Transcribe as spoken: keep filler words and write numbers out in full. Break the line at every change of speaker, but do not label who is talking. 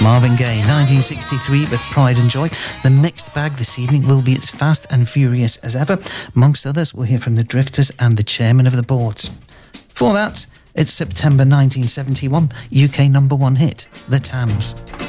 Marvin Gaye, nineteen sixty-three, with Pride and Joy. The mixed bag this evening will be as fast and furious as ever. Amongst others, we'll hear from the Drifters and the chairman of the boards. For that, it's September nineteen seventy-one, U K number one hit, The Tams.